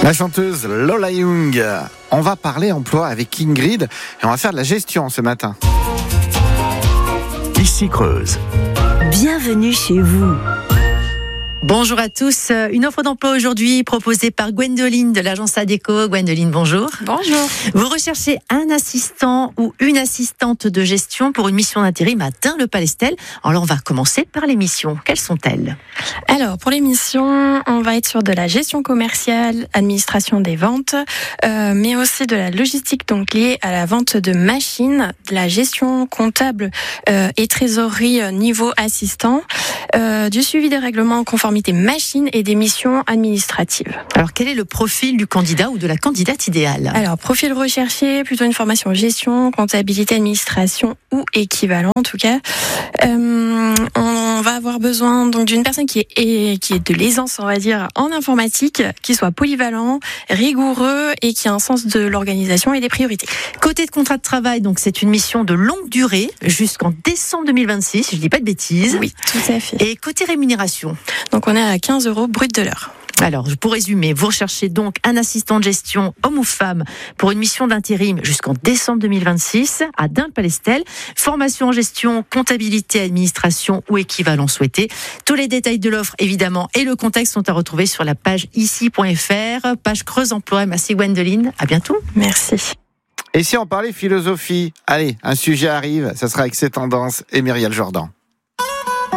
La chanteuse Lola Young. On va parler emploi avec Ingrid et on va faire de la gestion ce matin. Ici Creuse. Bienvenue chez vous. Bonjour à tous. Une offre d'emploi aujourd'hui proposée par Gwendoline de l'agence Adéco. Gwendoline, bonjour. Bonjour. Vous recherchez un assistant ou une assistante de gestion pour une mission d'intérim à Dun-le-Palestel. Alors on va commencer par les missions. Quelles sont-elles ? Alors pour les missions, on va être sur de la gestion commerciale, administration des ventes, mais aussi de la logistique donc liée à la vente de machines, de la gestion comptable et trésorerie niveau assistant, du suivi des règlements en conformité machines et des missions administratives. Alors quel est le profil du candidat ou de la candidate idéale ? Alors profil recherché, plutôt une formation gestion, comptabilité, administration ou équivalent en tout cas. On va avoir besoin donc d'une personne qui est de l'aisance, on va dire, en informatique, qui soit polyvalent, rigoureux et qui a un sens de l'organisation et des priorités. Côté de contrat de travail, donc c'est une mission de longue durée jusqu'en décembre 2026, si je dis pas de bêtises. Oui, tout à fait. Et côté rémunération, donc on est à 15 € brut de l'heure. Alors, pour résumer, vous recherchez donc un assistant de gestion, homme ou femme, pour une mission d'intérim jusqu'en décembre 2026 à Dun-le-Palestel. Formation en gestion, comptabilité, administration ou équivalent souhaité. Tous les détails de l'offre, évidemment, et le contexte sont à retrouver sur la page ici.fr, page Creuse Emploi. Merci Gwendoline, à bientôt. Merci. Et si on parlait philosophie ? Allez, un sujet arrive, ça sera avec ces tendances et Myriel Jordan.